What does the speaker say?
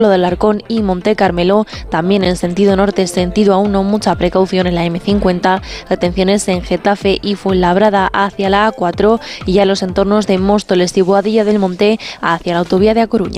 de Alarcón y Monte Carmelo, también en sentido norte, sentido A1, mucha precaución en la M50, retenciones en Getafe y Fuenlabrada hacia la A4 y ya los entornos de Móstoles y Boadilla del Monte hacia la autovía de A Coruña.